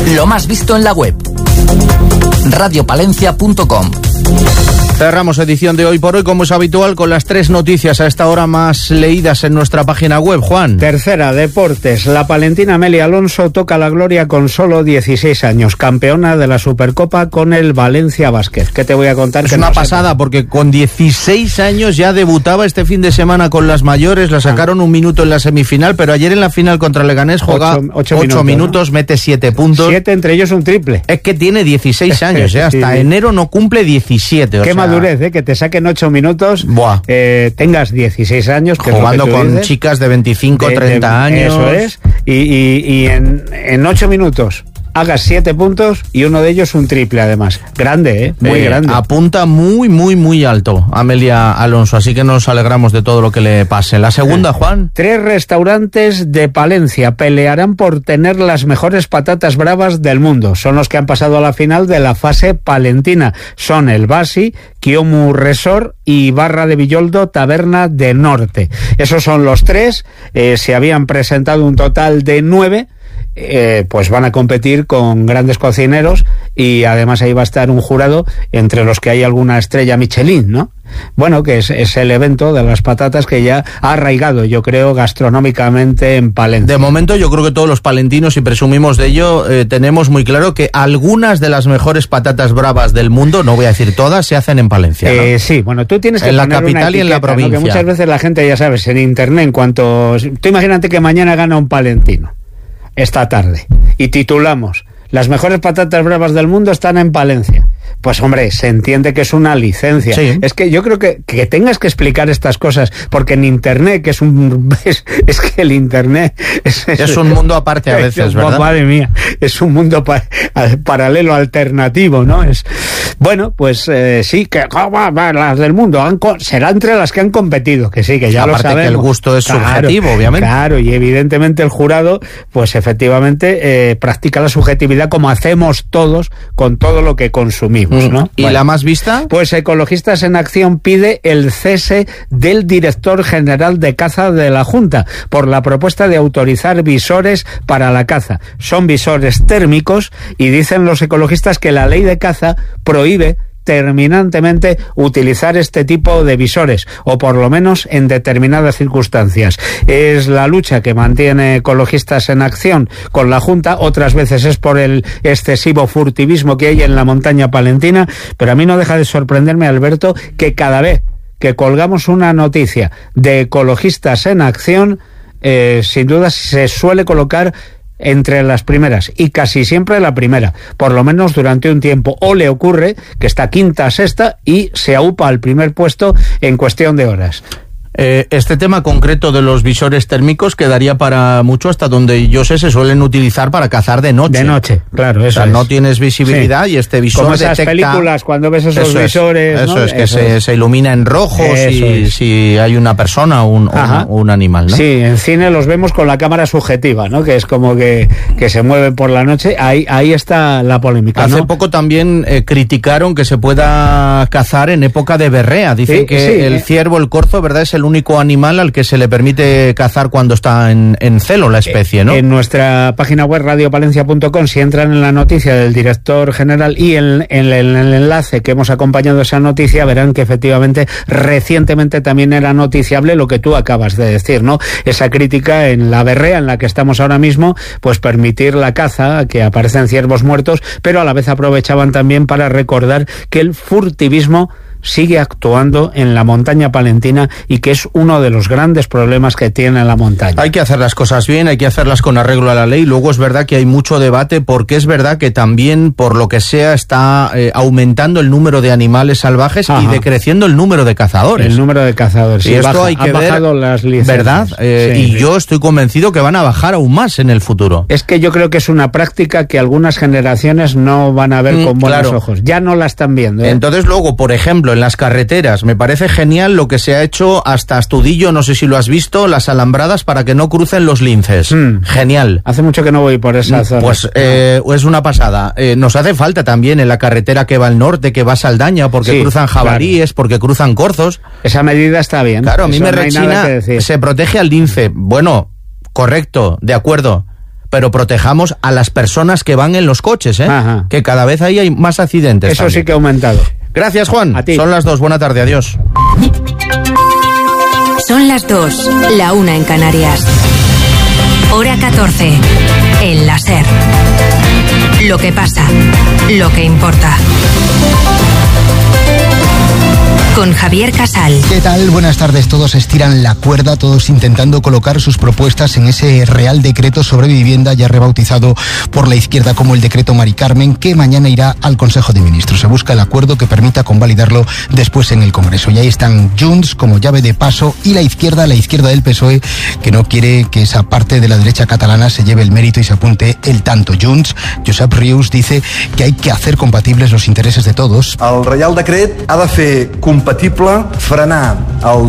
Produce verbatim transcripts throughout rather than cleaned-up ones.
Lo más visto en la web. radio palencia punto com. Cerramos edición de Hoy por Hoy, como es habitual, con las tres noticias a esta hora más leídas en nuestra página web. Juan. Tercera, deportes. La palentina Amelia Alonso toca la gloria con solo dieciséis años, campeona de la Supercopa con el Valencia Basket. ¿Qué te voy a contar? Es que una no pasada, sepa? porque con dieciséis años ya debutaba este fin de semana con las mayores, la sacaron ah. un minuto en la semifinal, pero ayer en la final contra Leganés juega ocho, ocho, ocho minutos, minutos ¿no? mete siete puntos. Siete, entre ellos un triple. Es que tiene dieciséis años, ¿eh? Hasta sí. enero no cumple diecisiete. O Qué sea... madurez, ¿eh? Que te saquen ocho minutos, eh, tengas dieciséis años. Que jugando es lo que con dices, chicas de veinticinco, de, treinta años. Eso es. Y, y, y en, en ocho minutos hagas siete puntos y uno de ellos un triple, además. Grande, ¿eh? Muy eh, grande. Apunta muy, muy, muy alto Amelia Alonso, así que nos alegramos de todo lo que le pase. La segunda, Juan. Tres restaurantes de Palencia pelearán por tener las mejores patatas bravas del mundo. Son los que han pasado a la final de la fase palentina. Son el Basi, Kiomu Resort y Barra de Villoldo Taberna de Norte. Esos son los tres. Eh, se habían presentado un total de nueve. Eh, pues van a competir con grandes cocineros y además ahí va a estar un jurado entre los que hay alguna estrella Michelin, ¿no? Bueno, que es, es el evento de las patatas que ya ha arraigado, yo creo, gastronómicamente en Palencia. De momento yo creo que todos los palentinos, y presumimos de ello, eh, tenemos muy claro que algunas de las mejores patatas bravas del mundo, no voy a decir todas, se hacen en Palencia, ¿no? Eh, sí, bueno, tú tienes que en la poner capital una etiqueta, y en la provincia, ¿no? Que muchas veces la gente, ya sabes, en internet, en cuanto... Tú imagínate que mañana gana un palentino esta tarde y titulamos: las mejores patatas bravas del mundo están en Palencia. Pues hombre, se entiende que es una licencia. Sí. Es que yo creo que, que tengas que explicar estas cosas, porque en internet, que es un... Es, es que el internet... Es, es, es un mundo aparte a veces, ¿verdad? Madre mía, es un mundo pa, paralelo, alternativo, ¿no? Es Bueno, pues eh, sí, que oh, las del mundo han, será entre las que han competido, que sí, que ya aparte lo sabemos. Que el gusto es claro, subjetivo, obviamente. Claro, y evidentemente el jurado, pues efectivamente eh, practica la subjetividad como hacemos todos con todo lo que consumimos, ¿no? ¿Y bueno, la más vista? Pues Ecologistas en Acción pide el cese del director general de caza de la Junta por la propuesta de autorizar visores para la caza. Son visores térmicos y dicen los ecologistas que la ley de caza prohíbe terminantemente utilizar este tipo de visores, o por lo menos en determinadas circunstancias. Es la lucha que mantiene Ecologistas en Acción con la Junta, otras veces es por el excesivo furtivismo que hay en la montaña palentina, pero a mí no deja de sorprenderme, Alberto, que cada vez que colgamos una noticia de Ecologistas en Acción, eh, sin duda se suele colocar entre las primeras, y casi siempre la primera, por lo menos durante un tiempo, o le ocurre que está quinta, sexta y se aupa al primer puesto en cuestión de horas. Eh, este tema concreto de los visores térmicos quedaría para mucho, hasta donde yo sé se suelen utilizar para cazar de noche. De noche, claro, eso o sea, es. No tienes visibilidad, sí. Y este visor como esas detecta... películas cuando ves esos eso visores, es, ¿no? Eso es, que eso se, es. se ilumina en rojo si, si hay una persona o un, un, un animal, ¿no? Sí, en cine los vemos con la cámara subjetiva, ¿no? Que es como que, que se mueven por la noche. Ahí, ahí está la polémica, Hace ¿no? poco también eh, criticaron que se pueda cazar en época de berrea. Dicen sí, que sí, el eh. ciervo, el corzo, ¿verdad?, es el único animal al que se le permite cazar cuando está en, en celo la especie, ¿no? En nuestra página web radio palencia punto com, si entran en la noticia del director general y en, en, en el enlace que hemos acompañado esa noticia, verán que efectivamente recientemente también era noticiable lo que tú acabas de decir, ¿no? Esa crítica en la berrea en la que estamos ahora mismo, pues permitir la caza, que aparecen ciervos muertos, pero a la vez aprovechaban también para recordar que el furtivismo sigue actuando en la montaña palentina y que es uno de los grandes problemas que tiene la montaña. Hay que hacer las cosas bien, hay que hacerlas con arreglo a la ley. Luego es verdad que hay mucho debate, porque es verdad que también, por lo que sea, está eh, aumentando el número de animales salvajes. Ajá. Y decreciendo el número de cazadores. El número de cazadores. Y sí, esto baja, hay que han ver, bajado las licencias. ¿Verdad? Eh, sí, y sí. yo estoy convencido que van a bajar aún más en el futuro. Es que yo creo que es una práctica que algunas generaciones no van a ver mm, con buenos claro. ojos. Ya no la están viendo, ¿eh? Entonces luego, por ejemplo, en las carreteras, me parece genial lo que se ha hecho hasta Astudillo, no sé si lo has visto, las alambradas para que no crucen los linces. Mm. Genial. Hace mucho que no voy por esa zona. Pues eh, es una pasada. Eh, nos hace falta también en la carretera que va al norte, que va a Saldaña, porque sí, cruzan jabalíes, claro. Porque cruzan corzos. Esa medida está bien. Claro, a mí Eso me no rechina, se protege al lince. Bueno, correcto, de acuerdo. pero protejamos a las personas que van en los coches, ¿eh? Ajá. Que cada vez ahí hay más accidentes. Eso también. sí que ha aumentado. Gracias, Juan. A ti. Son las dos. Buena tarde. Adiós. Son las dos, la una en Canarias. Hora catorce, en la SER. Lo que pasa, lo que importa. Con Javier Casal. ¿Qué tal? Buenas tardes. Todos estiran la cuerda, todos intentando colocar sus propuestas en ese Real Decreto sobre Vivienda, ya rebautizado por la izquierda como el Decreto Mari Carmen, que mañana irá al Consejo de Ministros. Se busca el acuerdo que permita convalidarlo después en el Congreso. Y ahí están Junts como llave de paso y la izquierda, la izquierda del P S O E, que no quiere que esa parte de la derecha catalana se lleve el mérito y se apunte el tanto. Junts, Josep Rius, dice que hay que hacer compatibles los intereses de todos. El Reial Decret ha de fer compatible frenar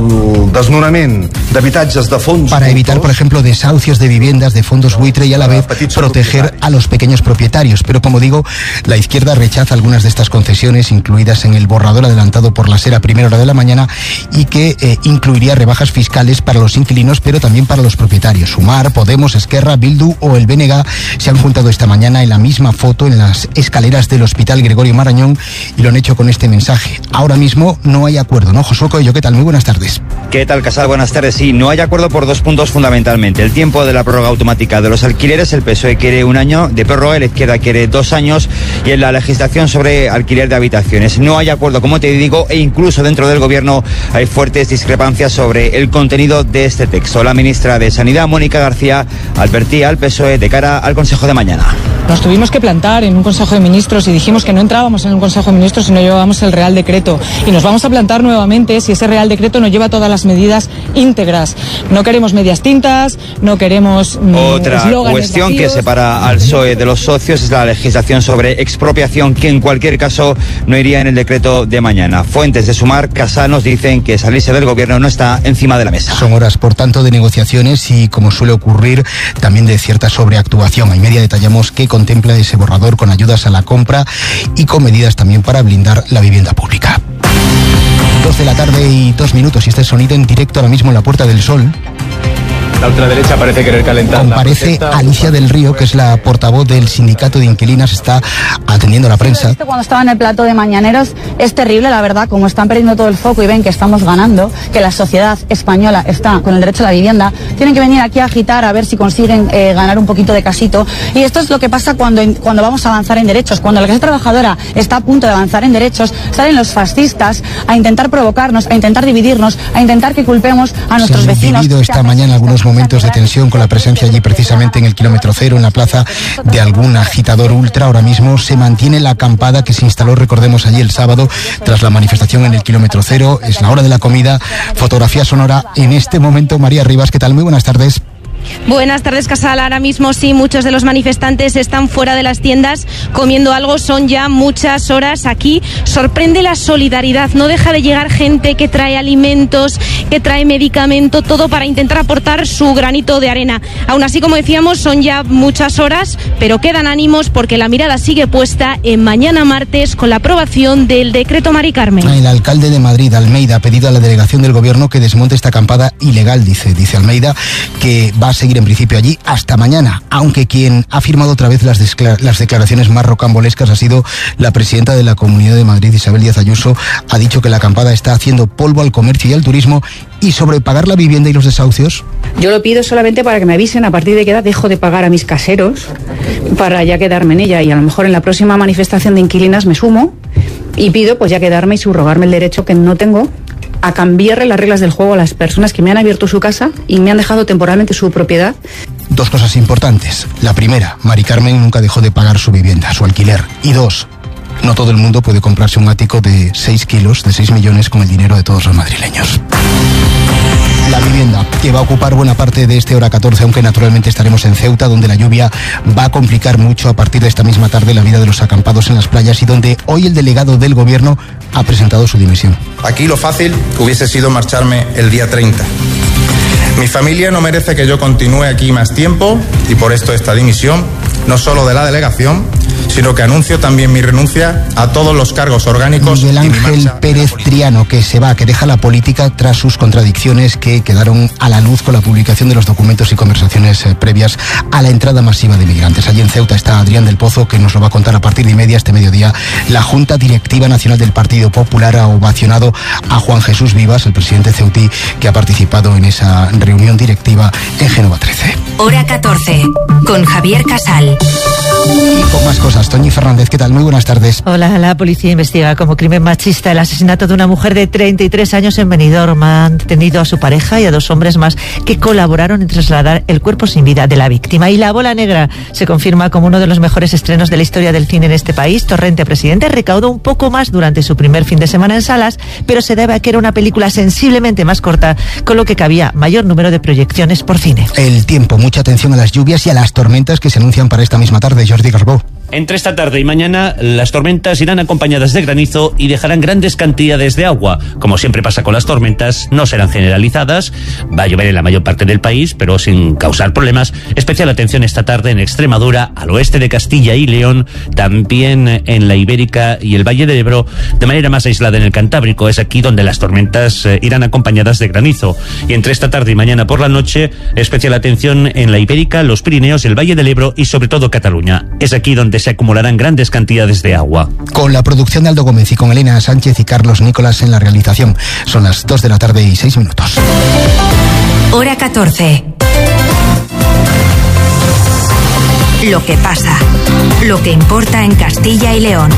el desnonament d'habitatges de fons para evitar, por ejemplo, desahucios de viviendas de fondos buitre y a la vez proteger a los pequeños propietarios. Pero como digo, la izquierda rechaza algunas de estas concesiones incluidas en el borrador adelantado por la SER a primera hora de la mañana y que eh, incluiría rebajas fiscales para los inquilinos, pero también para los propietarios. Sumar, Podemos, Esquerra, Bildu o el B N G se han juntado esta mañana en la misma foto en las escaleras del Hospital Gregorio Marañón y lo han hecho con este mensaje. Ahora mismo no hay acuerdo, ¿no? Josué Coello, ¿qué tal? Muy buenas tardes. ¿Qué tal, Casal? Buenas tardes. Sí, no hay acuerdo por dos puntos fundamentalmente. El tiempo de la prórroga automática de los alquileres, el P S O E quiere un año de prórroga, la izquierda quiere dos años, y en la legislación sobre alquiler de habitaciones. No hay acuerdo, como te digo, e incluso dentro del gobierno hay fuertes discrepancias sobre el contenido de este texto. La ministra de Sanidad, Mónica García, advertía al P S O E de cara al Consejo de mañana. Nos tuvimos que plantar en un Consejo de Ministros y dijimos que no entrábamos en un Consejo de Ministros si no llevábamos el Real Decreto. Y nos vamos a plantar nuevamente si ese Real Decreto no lleva todas las medidas íntegras. No queremos medias tintas, no queremos mmm, Otra cuestión vacíos. Que separa al P S O E de los socios es la legislación sobre expropiación, que en cualquier caso no iría en el decreto de mañana. Fuentes de Sumar, Casal, nos dicen que salirse del gobierno no está encima de la mesa. Son horas, por tanto, de negociaciones y, como suele ocurrir, también de cierta sobreactuación. En media detallamos qué contempla ese borrador con ayudas a la compra y con medidas también para blindar la vivienda pública. Dos de la tarde y dos minutos y este sonido en directo ahora mismo en la Puerta del Sol. La ultraderecha parece querer calentar. Comparece Alicia del Río, que es la portavoz del sindicato de inquilinas, está atendiendo a la prensa. Cuando estaba en el plató de Mañaneros es terrible, la verdad, como están perdiendo todo el foco y ven que estamos ganando, que la sociedad española está con el derecho a la vivienda, tienen que venir aquí a agitar a ver si consiguen eh, ganar un poquito de casito. Y esto es lo que pasa cuando, cuando vamos a avanzar en derechos. Cuando la clase trabajadora está a punto de avanzar en derechos, salen los fascistas a intentar provocarnos, a intentar dividirnos, a intentar que culpemos a nuestros Se han vecinos. vivido esta mañana algunos momentos de tensión con la presencia allí precisamente en el kilómetro cero, en la plaza, de algún agitador ultra. Ahora mismo se mantiene la acampada que se instaló, recordemos, allí el sábado tras la manifestación en el kilómetro cero. Es la hora de la comida. Fotografía sonora en este momento. María Rivas, ¿qué tal? Muy buenas tardes. Buenas tardes, Casal. Ahora mismo sí, muchos de los manifestantes están fuera de las tiendas comiendo algo. Son ya muchas horas aquí. Sorprende la solidaridad. No deja de llegar gente que trae alimentos, que trae medicamento, todo para intentar aportar su granito de arena. Aún así, como decíamos, son ya muchas horas, pero quedan ánimos porque la mirada sigue puesta en mañana martes con la aprobación del decreto Mari Carmen. El alcalde de Madrid, Almeida, ha pedido a la delegación del gobierno que desmonte esta acampada ilegal, dice, dice Almeida, que va a seguir en principio allí hasta mañana, aunque quien ha firmado otra vez las, las declaraciones más rocambolescas ha sido la presidenta de la Comunidad de Madrid, Isabel Díaz Ayuso. Ha dicho que la acampada está haciendo polvo al comercio y al turismo. ¿Y sobre pagar la vivienda y los desahucios? Yo lo pido solamente para que me avisen a partir de qué edad dejo de pagar a mis caseros para ya quedarme en ella, y a lo mejor en la próxima manifestación de inquilinas me sumo y pido pues ya quedarme y subrogarme el derecho que no tengo a cambiarle las reglas del juego a las personas que me han abierto su casa y me han dejado temporalmente su propiedad. Dos cosas importantes. La primera, Mari Carmen nunca dejó de pagar su vivienda, su alquiler. Y dos, no todo el mundo puede comprarse un ático de seis kilos, de seis millones, con el dinero de todos los madrileños. La vivienda, que va a ocupar buena parte de este hora catorce, aunque naturalmente estaremos en Ceuta, donde la lluvia va a complicar mucho a partir de esta misma tarde la vida de los acampados en las playas y donde hoy el delegado del gobierno ha presentado su dimisión. Aquí lo fácil hubiese sido marcharme el día treinta. Mi familia no merece que yo continúe aquí más tiempo y por esto esta dimisión, no solo de la delegación, sino que anuncio también mi renuncia a todos los cargos orgánicos. Miguel Ángel Pérez Triano, que se va, que deja la política tras sus contradicciones que quedaron a la luz con la publicación de los documentos y conversaciones eh, previas a la entrada masiva de migrantes. Allí en Ceuta está Adrián del Pozo, que nos lo va a contar a partir de media este mediodía. La Junta Directiva Nacional del Partido Popular ha ovacionado a Juan Jesús Vivas, el presidente ceutí, que ha participado en esa reunión directiva en Génova trece. Hora catorce, con Javier Casal. Y con más cosas, Toñi Fernández, ¿qué tal? Muy buenas tardes. Hola, la policía investiga como crimen machista el asesinato de una mujer de treinta y tres años en Benidorm. Han detenido a su pareja y a dos hombres más que colaboraron en trasladar el cuerpo sin vida de la víctima. Y La Bola Negra se confirma como uno de los mejores estrenos de la historia del cine en este país. Torrente Presidente recaudó un poco más durante su primer fin de semana en salas, pero se debe a que era una película sensiblemente más corta, con lo que cabía mayor número de proyecciones por cine. El tiempo, mucha atención a las lluvias y a las tormentas que se anuncian para esta misma tarde. Jordi Garbó. Entre esta tarde y mañana, las tormentas irán acompañadas de granizo y dejarán grandes cantidades de agua. Como siempre pasa con las tormentas, no serán generalizadas. Va a llover en la mayor parte del país, pero sin causar problemas. Especial atención esta tarde en Extremadura, al oeste de Castilla y León, también en la Ibérica y el Valle del Ebro, de manera más aislada en el Cantábrico. Es aquí donde las tormentas eh, irán acompañadas de granizo. Y entre esta tarde y mañana por la noche, especial atención en la Ibérica, los Pirineos, el Valle del Ebro y sobre todo Cataluña. Es aquí donde se acumularán grandes cantidades de agua. Con la producción de Aldo Gómez y con Elena Sánchez y Carlos Nicolás en la realización. Son las dos de la tarde y seis minutos. Hora catorce. Lo que pasa, lo que importa en Castilla y León.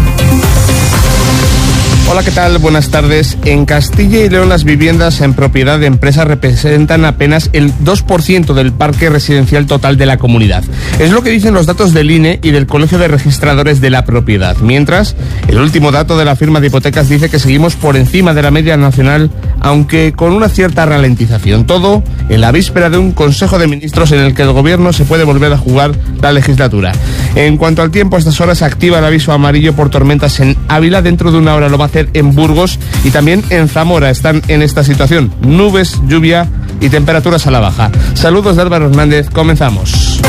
Hola, ¿qué tal? Buenas tardes. En Castilla y León las viviendas en propiedad de empresas representan apenas el dos por ciento del parque residencial total de la comunidad. Es lo que dicen los datos del I N E y del Colegio de Registradores de la Propiedad. Mientras, el último dato de la firma de hipotecas dice que seguimos por encima de la media nacional, aunque con una cierta ralentización. Todo en la víspera de un Consejo de Ministros en el que el Gobierno se puede volver a jugar la legislatura. En cuanto al tiempo, a estas horas se activa el aviso amarillo por tormentas en Ávila. Dentro de una hora lo va a hacer en Burgos y también en Zamora. Están en esta situación: nubes, lluvia y temperaturas a la baja. Saludos de Álvaro Hernández, comenzamos.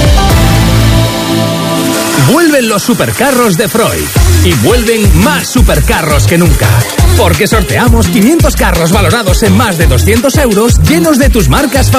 Vuelven los supercarros de Freud y vuelven más supercarros que nunca, porque sorteamos quinientos carros valorados en más de doscientos euros llenos de tus marcas favoritas.